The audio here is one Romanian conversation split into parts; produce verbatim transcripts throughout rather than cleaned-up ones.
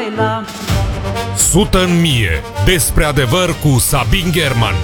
la. Sută în mie. Despre adevăr cu Sabin German.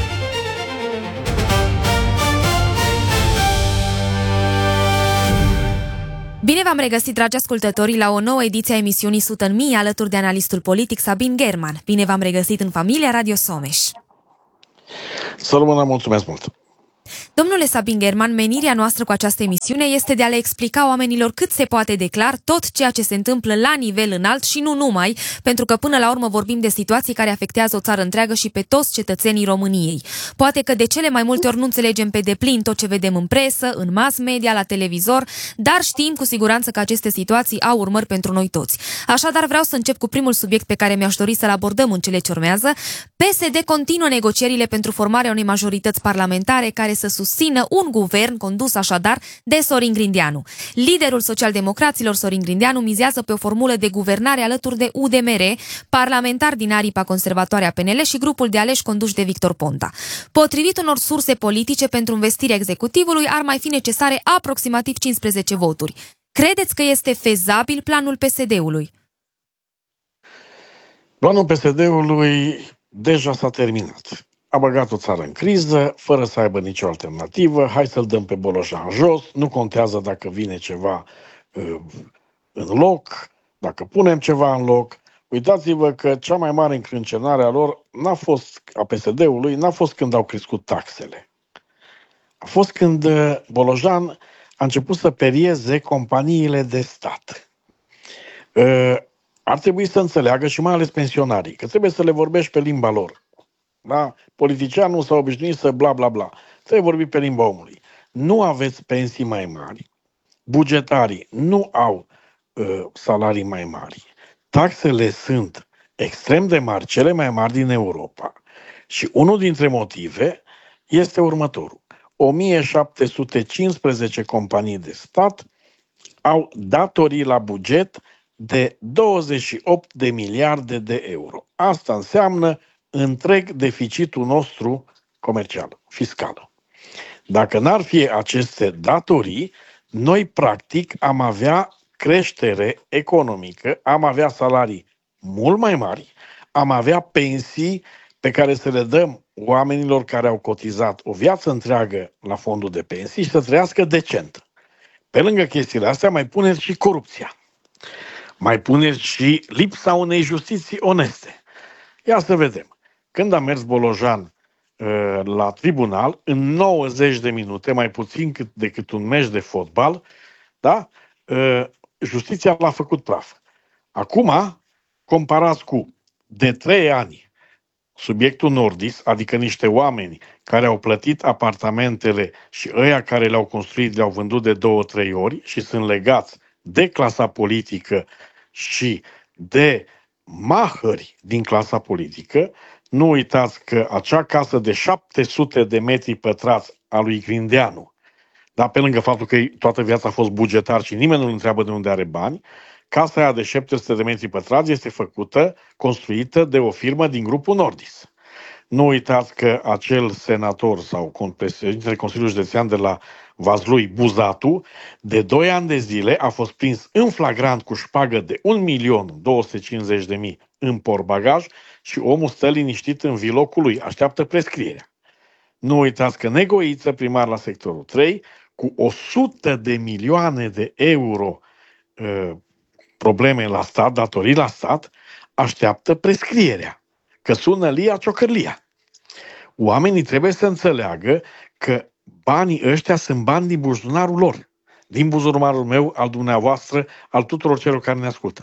Bine v-am regăsit, dragi ascultători, la o nouă ediție a emisiunii Sută în mie, alături de analistul politic Sabin German. Bine v-am regăsit în familia Radio Someș. Să rămână, mulțumesc mult! Domnule Sabin German, menirea noastră cu această emisiune este de a le explica oamenilor cât se poate de clar tot ceea ce se întâmplă la nivel înalt și nu numai, pentru că până la urmă vorbim de situații care afectează o țară întreagă și pe toți cetățenii României. Poate că de cele mai multe ori nu înțelegem pe deplin tot ce vedem în presă, în mass media, la televizor, dar știm cu siguranță că aceste situații au urmări pentru noi toți. Așadar vreau să încep cu primul subiect pe care mi-aș dori să-l abordăm în cele ce urmează. P S D continuă negocierile pentru formarea unei majorități parlamentare care să susțină un guvern condus așadar de Sorin Grindeanu. Liderul socialdemocraților Sorin Grindeanu mizează pe o formulă de guvernare alături de U D M R, parlamentar din aripa conservatoare a P N L și grupul de aleși conduși de Victor Ponta. Potrivit unor surse politice, pentru învestirea executivului ar mai fi necesare aproximativ cincisprezece voturi. Credeți că este fezabil planul P S D-ului? Planul P S D-ului deja s-a terminat. A băgat o țară în criză, fără să aibă nicio alternativă, hai să-l dăm pe Bolojan jos, nu contează dacă vine ceva uh, în loc, dacă punem ceva în loc. Uitați-vă că cea mai mare încrâncenare a lor n-a fost, a P S D-ului, n-a fost când au crescut taxele. A fost când uh, Bolojan a început să perieze companiile de stat. Uh, ar trebui să înțeleagă, și mai ales pensionarii, că trebuie să le vorbești pe limba lor. Da? Politicianul s-a obișnuit să bla bla bla. Trebuie vorbi pe limba omului. Nu aveți pensii mai mari, bugetarii nu au uh, salarii mai mari, taxele sunt extrem de mari, cele mai mari din Europa. Și unul dintre motive este următorul. o mie șapte sute cincisprezece companii de stat au datorii la buget de douăzeci și opt de miliarde de euro. Asta înseamnă întreg deficitul nostru comercial, fiscal. Dacă n-ar fi aceste datorii, noi practic am avea creștere economică, am avea salarii mult mai mari, am avea pensii pe care să le dăm oamenilor care au cotizat o viață întreagă la fondul de pensii și să trăiască decent. Pe lângă chestiile astea mai puneți și corupția. Mai puneți și lipsa unei justiții oneste. Ia să vedem. Când a mers Bolojan uh, la tribunal, în nouăzeci de minute, mai puțin cât, decât un meci de fotbal, da? uh, justiția l-a făcut praf. Acum, comparați cu de trei ani, subiectul Nordis, adică niște oameni care au plătit apartamentele și ăia care le-au construit le-au vândut de două, trei ori și sunt legați de clasa politică și de mahări din clasa politică. Nu uitați că acea casă de șapte sute de metri pătrați a lui Grindeanu, dar pe lângă faptul că toată viața a fost bugetar și nimeni nu-l întreabă de unde are bani, casa aia de șapte sute de metri pătrați este făcută, construită de o firmă din grupul Nordis. Nu uitați că acel senator sau președintele Consiliului Județean de la Vaslui, Buzatu, de doi ani de zile a fost prins în flagrant cu șpagă de un milion două sute cincizeci de mii în portbagaj și omul stă liniștit în vilocul lui, așteaptă prescrierea. Nu uitați că Negoiță, primar la sectorul trei, cu o sută de milioane de euro uh, probleme la stat, datorii la stat, așteaptă prescrierea, că sună lia ciocărlia. Oamenii trebuie să înțeleagă că banii ăștia sunt bani din buzunarul lor, din buzunarul meu, al dumneavoastră, al tuturor celor care ne ascultă.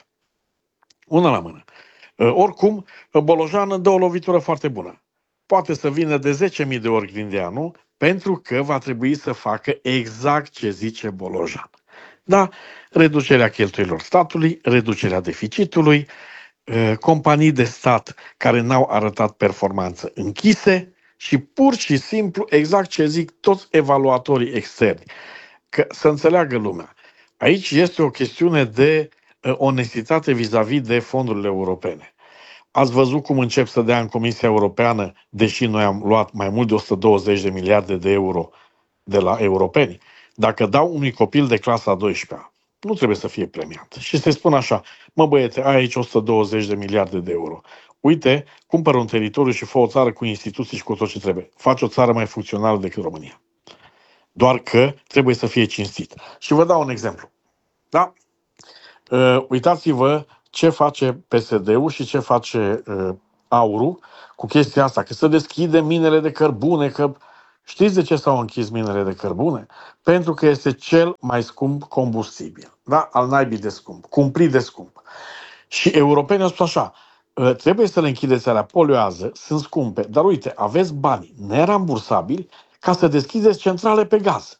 Una la mână. Oricum, Bolojan dă o lovitură foarte bună. Poate să vină de zece mii de ori Grindeanu, pentru că va trebui să facă exact ce zice Bolojan. Da, reducerea cheltuielilor statului, reducerea deficitului, companii de stat care n-au arătat performanță închise și pur și simplu exact ce zic toți evaluatorii externi. Că să înțeleagă lumea. Aici este o chestiune de onestitate vis-a-vis de fondurile europene. Ați văzut cum încep să dea în Comisia Europeană, deși noi am luat mai mult de o sută douăzeci de miliarde de euro de la europeni. Dacă dau unui copil de clasa a douăsprezecea nu trebuie să fie premiat. Și se spune așa, mă băiete, ai aici o sută douăzeci de miliarde de euro. Uite, cumpără un teritoriu și fă o țară cu instituții și cu tot ce trebuie. Faci o țară mai funcțională decât România. Doar că trebuie să fie cinstit. Și vă dau un exemplu. Da? Uh, uitați-vă ce face P S D-ul și ce face uh, Aurul cu chestia asta, că se deschide minele de cărbune, că știți de ce s-au închis minele de cărbune? Pentru că este cel mai scump combustibil, da? Al naibii de scump, cumplit de scump. Și europenii au spus așa, uh, trebuie să le închideți alea polioază, sunt scumpe, dar uite, aveți bani nerambursabili ca să deschideți centrale pe gaz.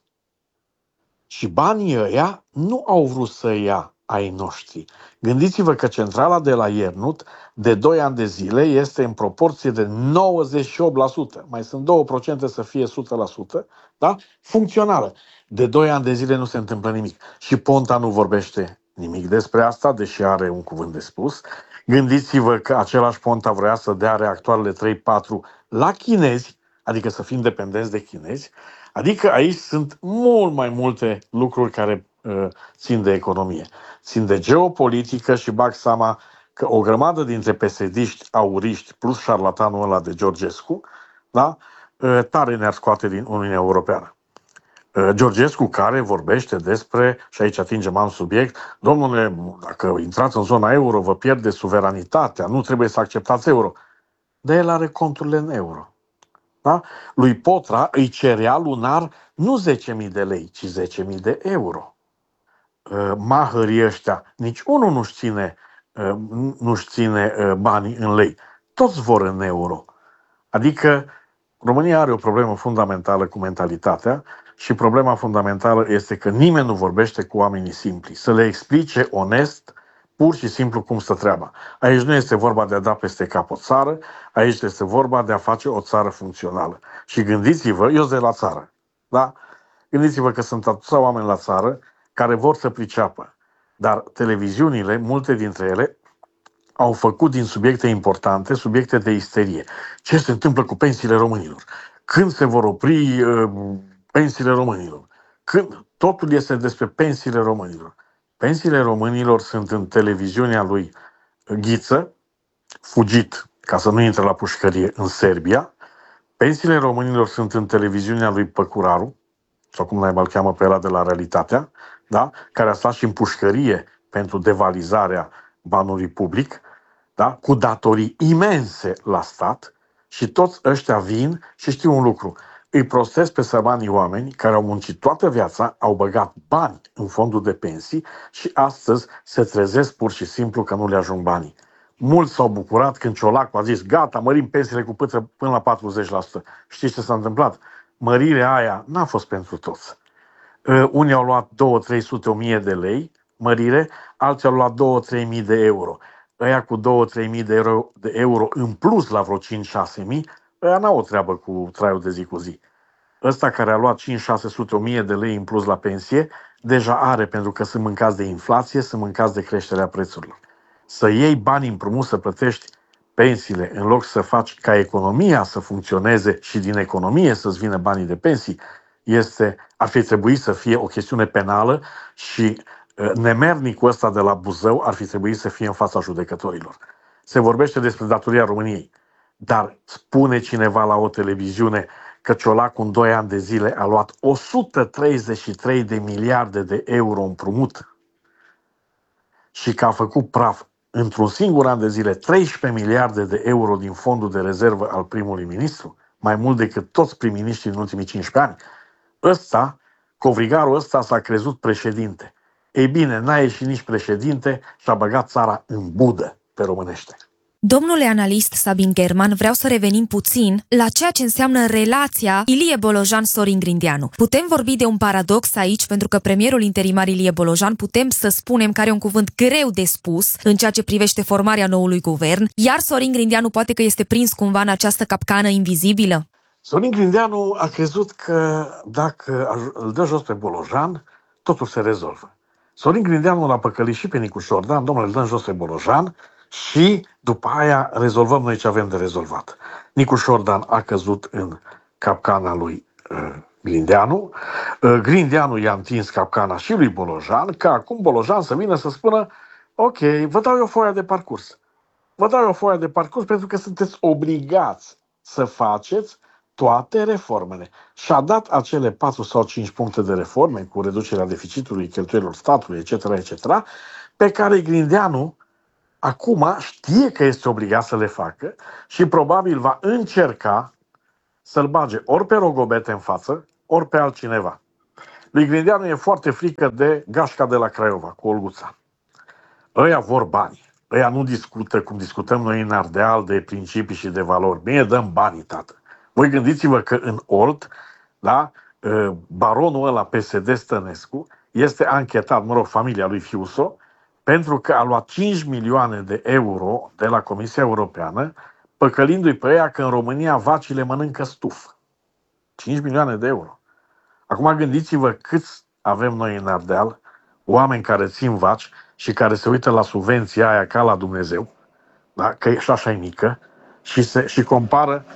Și banii ăia nu au vrut să ia ai noștri. Gândiți-vă că centrala de la Iernut de doi ani de zile este în proporție de nouăzeci și opt la sută. Mai sunt două la sută să fie o sută la sută, da? Funcțională. De doi ani de zile nu se întâmplă nimic. Și Ponta nu vorbește nimic despre asta, deși are un cuvânt de spus. Gândiți-vă că același Ponta vrea să dea reactoarele trei patru la chinezi, adică să fim dependenți de chinezi. Adică aici sunt mult mai multe lucruri care uh, țin de economie. Țin de geopolitică și bag seama că o grămadă dintre P S D-iști, auriști, plus șarlatanul ăla de Georgescu, da, uh, tare ne-ar scoate din Uniunea Europeană. Uh, Georgescu care vorbește despre, și aici atingem alt subiect, domnule, dacă intrați în zona euro, vă pierde suveranitatea, nu trebuie să acceptați euro. Dar el are conturile în euro. Da? Lui Potra îi cerea lunar nu zece mii de lei, ci zece mii de euro. Uh, mahării ăștia, nici unul nu-și ține, uh, nu-și ține uh, banii în lei. Toți vor în euro. Adică România are o problemă fundamentală cu mentalitatea și problema fundamentală este că nimeni nu vorbește cu oamenii simpli. Să le explice onest, pur și simplu cum stă treaba. Aici nu este vorba de a da peste cap o țară, aici este vorba de a face o țară funcțională. Și gândiți-vă, eu sunt de la țară, da? Gândiți-vă că sunt atâția oameni la țară care vor să priceapă. Dar televiziunile, multe dintre ele, au făcut din subiecte importante subiecte de isterie. Ce se întâmplă cu pensiile românilor? Când se vor opri uh, pensiile românilor? Când? Totul este despre pensiile românilor. Pensiile românilor sunt în televiziunea lui Ghiță, fugit ca să nu intre la pușcărie în Serbia. Pensiile românilor sunt în televiziunea lui Păcuraru, sau cum naiba îl cheamă pe ăla de la Realitatea, da? Care a stat și în pușcărie pentru devalizarea banului public, da? Cu datorii imense la stat și toți ăștia vin și știu un lucru. Îi prostesc pe sărmanii oameni care au muncit toată viața, au băgat bani în fondul de pensii și astăzi se trezesc pur și simplu că nu le ajung banii. Mulți s-au bucurat când Ciolacu a zis gata, mărim pensiile cu pâță până la patruzeci la sută. Știți ce s-a întâmplat? Mărirea aia n-a fost pentru toți. Unii au luat două trei sute o mie de lei mărire, alții au luat două trei mii de euro. Ăia cu două trei mii de euro, de euro în plus la vreo cinci șase mii, ăia n-au o treabă cu traiul de zi cu zi. Ăsta care a luat cinci șase sute o mie de lei în plus la pensie, deja are, pentru că sunt mâncați de inflație, sunt mâncați de creșterea prețurilor. Să iei bani împrumut să plătești pensiile, în loc să faci ca economia să funcționeze și din economie să-ți vină banii de pensii, este, ar fi trebuit să fie o chestiune penală și nemernicul ăsta de la Buzău ar fi trebuit să fie în fața judecătorilor. Se vorbește despre datoria României, dar spune cineva la o televiziune că Ciolacu în doi ani de zile a luat o sută treizeci și trei de miliarde de euro împrumut și că a făcut praf într-un singur an de zile treisprezece miliarde de euro din fondul de rezervă al primului ministru, mai mult decât toți prim-miniștrii în ultimii cincisprezece ani. Ăsta, covrigarul ăsta s-a crezut președinte. Ei bine, n-a ieșit nici președinte și a băgat țara în budă, pe românește. Domnule analist Sabin German, vreau să revenim puțin la ceea ce înseamnă relația Ilie Bolojan-Sorin Grindeanu. Putem vorbi de un paradox aici, pentru că premierul interimar Ilie Bolojan putem să spunem că are un cuvânt greu de spus în ceea ce privește formarea noului guvern, iar Sorin Grindeanu poate că este prins cumva în această capcană invizibilă? Sorin Grindeanu a crezut că dacă îl dă jos pe Bolojan, totul se rezolvă. Sorin Grindeanu l-a păcălit și pe Nicu Șordan, domnule, îl dăm jos pe Bolojan și după aia rezolvăm noi ce avem de rezolvat. Nicu Șordan a căzut în capcana lui uh, Grindeanu. Grindeanu i-a întins capcana și lui Bolojan, ca acum Bolojan să vină să spună: ok, vă dau eu foaia de parcurs. Vă dau eu foaia de parcurs pentru că sunteți obligați să faceți toate reformele. Și-a dat acele patru sau cinci puncte de reforme cu reducerea deficitului, cheltuielor statului, et cetera, et cetera, pe care Grindeanu acum știe că este obligat să le facă și probabil va încerca să-l bage ori pe Rogobete în față, ori pe altcineva. Lui Grindeanu e foarte frică de gașca de la Craiova, cu Olguța. Ăia vor bani. Ăia nu discută cum discutăm noi în Ardeal de principii și de valori. Mie dăm banii, tată. Voi gândiți-vă că în Olt, da, baronul ăla P S D Stănescu este anchetat, mă rog, familia lui Fiuso, pentru că a luat cinci milioane de euro de la Comisia Europeană, păcălindu-i pe ea că în România vacile mănâncă stuf. cinci milioane de euro. Acum gândiți-vă câți avem noi în Ardeal, oameni care țin vaci și care se uită la subvenția aia ca la Dumnezeu, da? Că e și așa e mică, și, se, și compară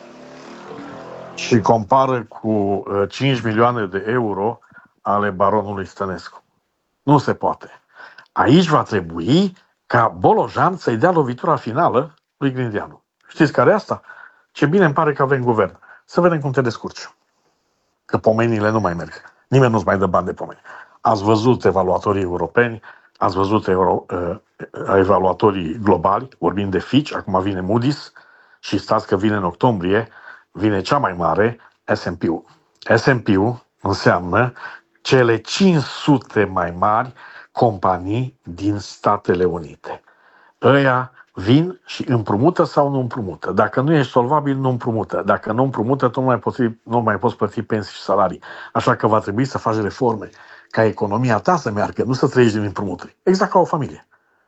și compară cu uh, cinci milioane de euro ale baronului Stănescu. Nu se poate. Aici va trebui ca Bolojan să-i dea lovitura finală lui Grindeanu. Știți care e asta? Ce bine îmi pare că avem guvern. Să vedem cum te descurci. Că pomenile nu mai merg. Nimeni nu-ți mai dă bani de pomeni. Ați văzut evaluatorii europeni, ați văzut euro, uh, evaluatorii globali, vorbim de Fitch, acum vine Moody's și stați că vine în octombrie, vine cea mai mare, S and P-ul. S and P-ul înseamnă cele cinci sute mai mari companii din Statele Unite. Ăia vin și împrumută sau nu împrumută. Dacă nu ești solvabil, nu împrumută. Dacă nu împrumută, tu nu mai poți, nu mai poți plăti pensii și salarii. Așa că va trebui să faci reforme ca economia ta să meargă, nu să trăiești din împrumuturi. Exact ca o familie.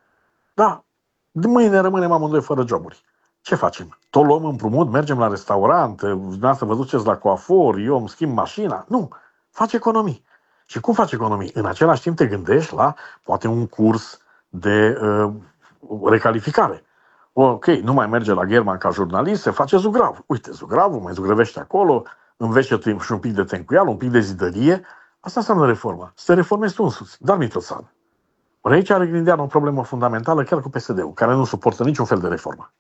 Da, de mâine rămânem amândoi fără joburi. Ce facem? Tot luăm împrumut, mergem la restaurant, dumneavoastră vă duceți la coafor, eu îmi schimb mașina. Nu, faci economii. Și cum faci economii? În același timp te gândești la poate un curs de uh, recalificare. Ok, nu mai merge la German ca jurnalist, se face zugrav. Uite, zugravul, mai zugrăvește acolo, înveți și un pic de tencuială, un pic de zidărie. Asta înseamnă reforma. Să te reformezi tu însuți, dar nici o țară. Ori aici are Grindeanu o problemă fundamentală chiar cu P S D-ul, care nu suportă niciun fel de reformă.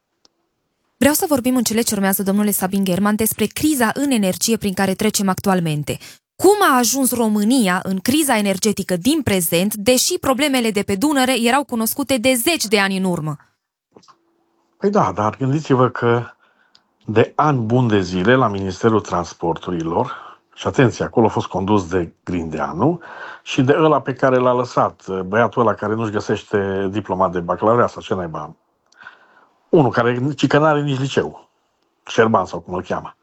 Vreau să vorbim în cele ce urmează, domnule Sabin German, despre criza în energie prin care trecem actualmente. Cum a ajuns România în criza energetică din prezent, deși problemele de pe Dunăre erau cunoscute de zeci de ani în urmă? Păi da, dar gândiți-vă că de ani buni de zile la Ministerul Transporturilor, și atenție, acolo a fost condus de Grindeanu și de ăla pe care l-a lăsat, băiatul ăla care nu-și găsește diploma de bacalaureat sau ce naiba. Unul care nici că n-are nici liceu. Șerban sau cum îl cheamă.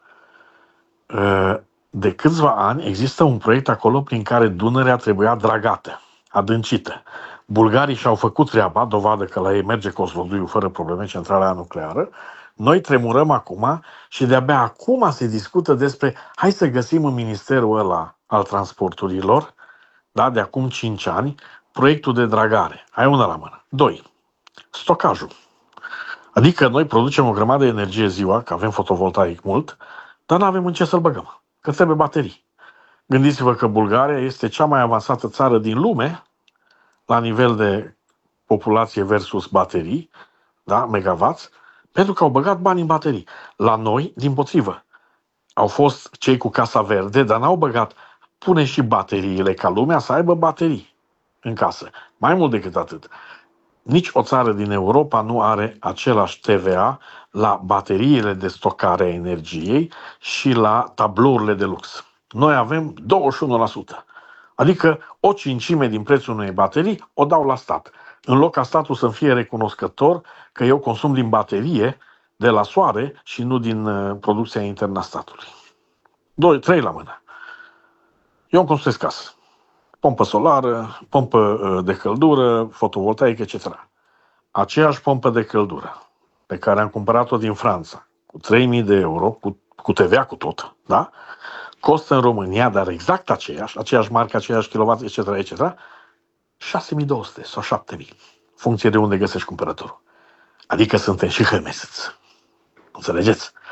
De câțiva ani există un proiect acolo prin care Dunărea trebuia dragată, adâncită. Bulgarii și-au făcut treaba, dovadă că la ei merge Kozloduiul fără probleme, centrala nucleară. Noi tremurăm acum și de-abia acum se discută despre hai să găsim în ministerul ăla al transporturilor, da, de acum cinci ani, proiectul de dragare. Ai una la mână. Doi. Stocajul. Adică noi producem o grămadă de energie ziua, că avem fotovoltaic mult, dar nu avem în ce să-l băgăm, că trebuie baterii. Gândiți-vă că Bulgaria este cea mai avansată țară din lume la nivel de populație versus baterii, da, megawatts, pentru că au băgat bani în baterii. La noi, dimpotrivă, au fost cei cu Casa Verde, dar n-au băgat, pune și bateriile, ca lumea să aibă baterii în casă. Mai mult decât atât. Nici o țară din Europa nu are același T V A la bateriile de stocare a energiei și la tablourile de lux. Noi avem douăzeci și unu la sută. Adică o cincime din prețul unei baterii o dau la stat. În loc ca statul să fie recunoscător că eu consum din baterie de la soare și nu din uh, producția internă a statului. Doi, trei la mână. Eu îmi construiesc casă. Pompă solară, pompă uh, de căldură, fotovoltaică, et cetera. Aceeași pompă de căldură pe care am cumpărat-o din Franța cu trei mii de euro, cu, cu T V A cu tot, da? Costă în România, dar exact aceeași, aceeași marcă, aceeași kilowatt, et cetera, et cetera, șase mii două sute sau șapte mii, funcție de unde găsești cumpărătorul. Adică suntem și hămesăți. Înțelegeți?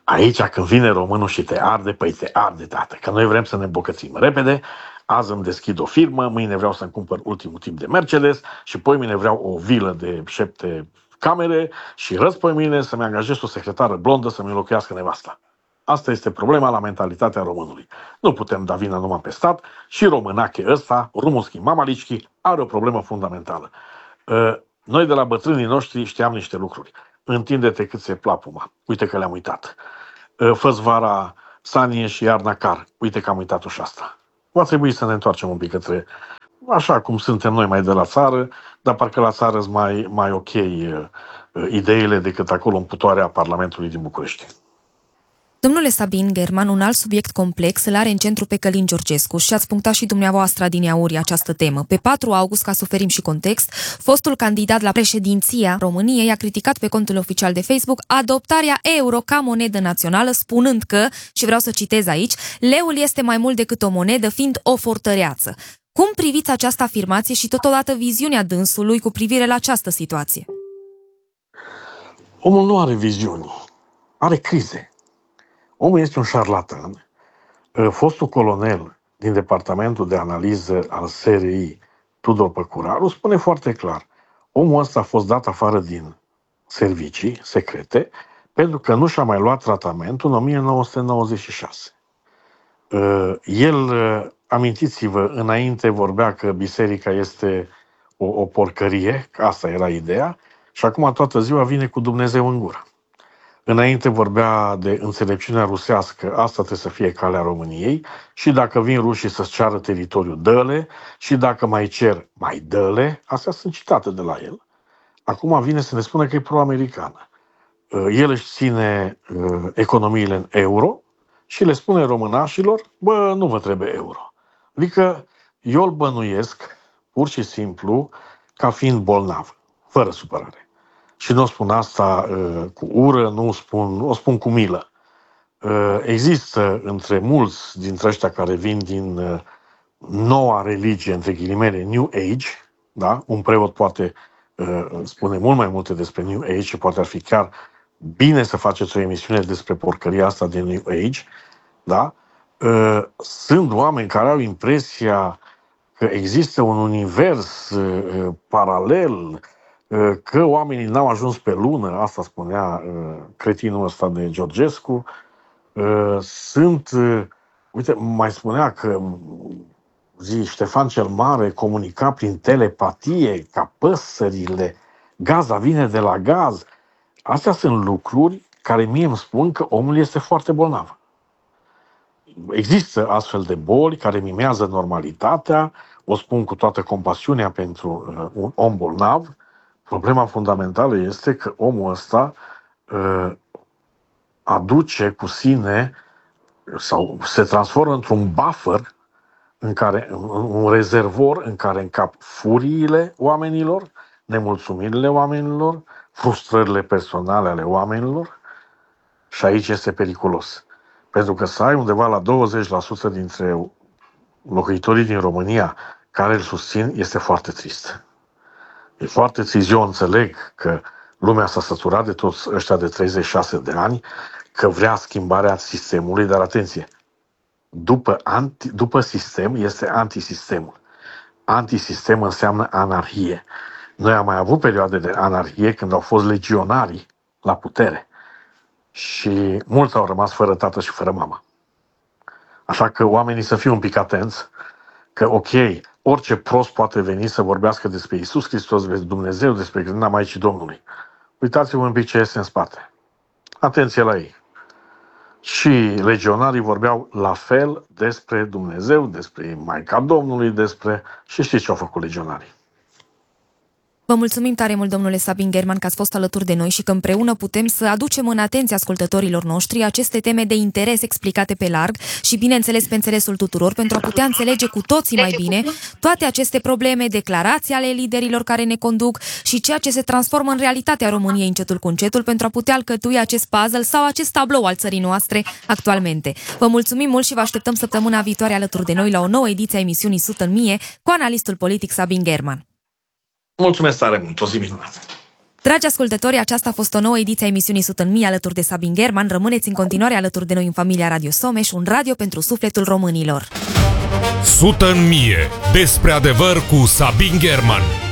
Aici, când vine românul și te arde, păi te arde, tată, că noi vrem să ne îmbogățim repede, azi îmi deschid o firmă, mâine vreau să-mi cumpăr ultimul tip de Mercedes și poi mâine vreau o vilă de șapte camere și răspoi mâine să-mi angajez o secretară blondă să-mi înlocuiască nevasta. Asta este problema la mentalitatea românului. Nu putem da vina numai pe stat și românache ăsta, rumunski mamalicchi, are o problemă fundamentală. Noi de la bătrânii noștri știam niște lucruri. Întinde-te cât se plapuma. Uite că le-am uitat. Fă-ți vara sanie și iarna car. Uite că am uitat-o și asta. Va trebui să ne întoarcem un pic către așa cum suntem noi mai de la țară, dar parcă la țară sunt mai, mai ok ideile decât acolo în putoarea Parlamentului din București. Domnule Sabin German, un alt subiect complex îl are în centru pe Călin Georgescu și ați punctat și dumneavoastră adineauri această temă. Pe patru august, ca să oferim și context, fostul candidat la președinția României a criticat pe contul oficial de Facebook adoptarea euro ca monedă națională, spunând că, și vreau să citez aici, leul este mai mult decât o monedă, fiind o fortăreață. Cum priviți această afirmație și totodată viziunea dânsului cu privire la această situație? Omul nu are viziuni, are crize. Omul este un șarlatan. Fostul colonel din Departamentul de Analiză al S R I, Tudor Păcuraru, spune foarte clar. Omul ăsta a fost dat afară din servicii secrete pentru că nu și-a mai luat tratamentul în o mie nouă sute nouăzeci și șase. El, amintiți-vă, înainte vorbea că biserica este o, o porcărie, că asta era ideea, și acum toată ziua vine cu Dumnezeu în gură. Înainte vorbea de înțelepciunea rusească, asta trebuie să fie calea României, și dacă vin rușii să-ți ceară teritoriul, dă-le, și dacă mai cer, mai dă-le. Astea sunt citate de la el. Acum vine să ne spună că e pro-americană. El își ține economiile în euro și le spune românașilor, bă, nu vă trebuie euro. Adică eu îl bănuiesc, pur și simplu, ca fiind bolnav, fără supărare. Și nu o spun asta uh, cu ură, nu o spun, o spun cu milă. Uh, există între mulți dintre ăștia care vin din uh, noua religie, între ghilimele, New Age, da? Un preot poate uh, spune mult mai multe despre New Age și poate ar fi chiar bine să faceți o emisiune despre porcăria asta de New Age, da? Uh, sunt oameni care au impresia că există un univers uh, paralel, că oamenii n-au ajuns pe lună, asta spunea uh, cretinul ăsta de Georgescu. Uh, sunt, uh, uite, mai spunea că zi, Ștefan cel Mare comunica prin telepatie, ca păsările, gaza vine de la gaz. Astea sunt lucruri care mie îmi spun că omul este foarte bolnav. Există astfel de boli care mimează normalitatea, o spun cu toată compasiunea pentru uh, un om bolnav. Problema fundamentală este că omul ăsta uh, aduce cu sine sau se transformă într-un buffer, în care, un rezervor în care încap furiile oamenilor, nemulțumirile oamenilor, frustrările personale ale oamenilor, și aici este periculos. Pentru că să ai undeva la douăzeci la sută dintre locuitorii din România care îl susțin este foarte trist. E foarte trist. Eu înțeleg că lumea s-a săturat de toți ăștia de treizeci și șase de ani, că vrea schimbarea sistemului, dar atenție, după, anti, după sistem este antisistemul. Antisistem înseamnă anarhie. Noi am mai avut perioade de anarhie când au fost legionarii la putere și mulți au rămas fără tată și fără mamă. Așa că oamenii să fie un pic atenți că, ok, orice prost poate veni să vorbească despre Iisus Hristos, despre Dumnezeu, despre grădina Maicii Domnului. Uitați-vă un pic ce este în spate. Atenție la ei. Și legionarii vorbeau la fel despre Dumnezeu, despre Maica Domnului, despre... Și știți ce au făcut legionarii. Vă mulțumim tare mult, domnule Sabin German, că ați fost alături de noi și că împreună putem să aducem în atenție ascultătorilor noștri aceste teme de interes explicate pe larg și, bineînțeles, pe înțelesul tuturor, pentru a putea înțelege cu toții mai bine toate aceste probleme, declarații ale liderilor care ne conduc și ceea ce se transformă în realitatea României încetul cu încetul, pentru a putea alcătui acest puzzle sau acest tablou al țării noastre actualmente. Vă mulțumim mult și vă așteptăm săptămâna viitoare alături de noi la o nouă ediție a emisiunii Sut în mie cu analistul politic Sabin German. Mulțumesc tare mult, o zi minunată! Dragi ascultători, aceasta a fost o nouă ediție a emisiunii Sut în mii alături de Sabin German. Rămâneți în continuare alături de noi în familia Radio Someș, un radio pentru sufletul românilor. Sut în mie. Despre adevăr cu Sabin German.